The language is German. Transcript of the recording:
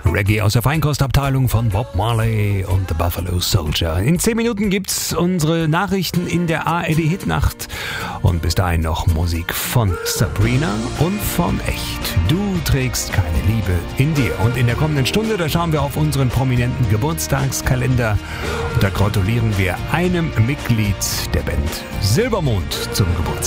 Reggae aus der Feinkostabteilung von Bob Marley und The Buffalo Soldier. In 10 Minuten gibt's unsere Nachrichten in der ARD Hitnacht. Und bis dahin noch Musik von Sabrina und von Echt. Du trägst keine Liebe in dir. Und in der kommenden Stunde, da schauen wir auf unseren prominenten Geburtstagskalender. Und da gratulieren wir einem Mitglied der Band Silbermond zum Geburtstag.